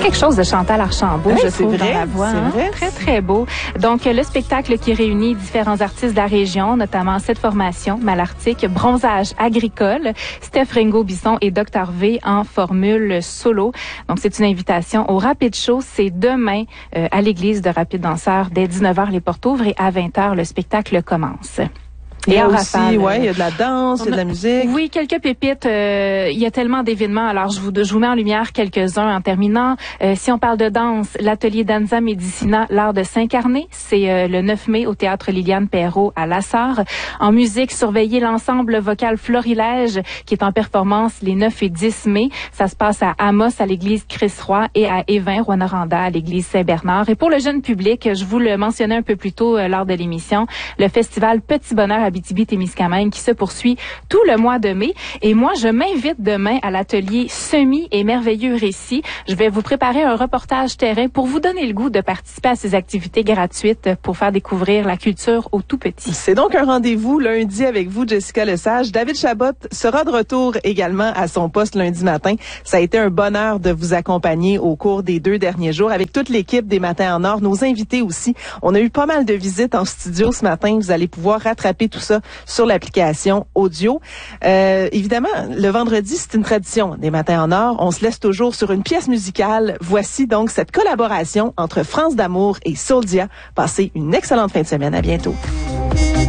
quelque chose de Chantal Archambault, je trouve, vrai, dans la voix. C'est vrai. Très, très beau. Donc, le spectacle qui réunit différents artistes de la région, notamment cette formation, Malartic, Bronzage agricole, Steph Ringo-Bisson et Dr V en formule solo. Donc, c'est une invitation au Rapid Show. C'est demain à l'église de Rapid Danseurs dès 19h, les portes ouvrent et à 20h, le spectacle commence. Et aussi, il y a de la danse, il y a de la musique. Oui, quelques pépites. Il y a tellement d'événements. Alors, je vous mets en lumière quelques-uns en terminant. Si on parle de danse, l'atelier Danza Medicina, l'art de s'incarner, c'est le 9 mai au Théâtre Liliane Perrault à Lassar. En musique, surveillez l'ensemble vocal Florilège qui est en performance les 9 et 10 mai. Ça se passe à Amos, à l'église Christ-Roi et à Évin, Rouyn-Noranda, à l'église Saint-Bernard. Et pour le jeune public, je vous le mentionnais un peu plus tôt lors de l'émission, le festival Petit Bonheur Abitibi-Témiscamingue qui se poursuit tout le mois de mai. Et moi, je m'invite demain à l'atelier Semis et merveilleux récits. Je vais vous préparer un reportage terrain pour vous donner le goût de participer à ces activités gratuites pour faire découvrir la culture aux tout petits. C'est donc un rendez-vous lundi avec vous, Jessica Lesage. David Chabot sera de retour également à son poste lundi matin. Ça a été un bonheur de vous accompagner au cours des 2 derniers jours avec toute l'équipe des Matins en Or, nos invités aussi. On a eu pas mal de visites en studio ce matin. Vous allez pouvoir rattraper tout ça sur l'application audio. Évidemment, le vendredi, c'est une tradition des Matins en Or. On se laisse toujours sur une pièce musicale. Voici donc cette collaboration entre France d'amour et Soldia. Passez une excellente fin de semaine. À bientôt.